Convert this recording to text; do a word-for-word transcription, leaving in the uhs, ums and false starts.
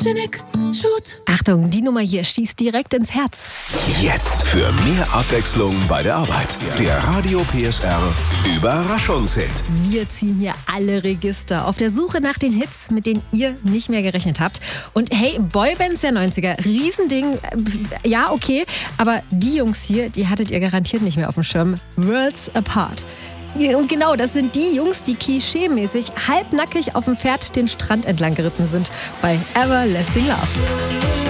Photogenic Shoot. Achtung, die Nummer hier schießt direkt ins Herz. Jetzt für mehr Abwechslung bei der Arbeit. Der Radio P S R Überraschungshit. Wir ziehen hier alle Register auf der Suche nach den Hits, mit denen ihr nicht mehr gerechnet habt. Und hey, Boybands der neunziger, Riesending, ja okay, aber die Jungs hier, die hattet ihr garantiert nicht mehr auf dem Schirm. Worlds Apart. Und genau, das sind die Jungs, die klischeemäßig halbnackig auf dem Pferd den Strand entlang geritten sind bei Everlasting Love.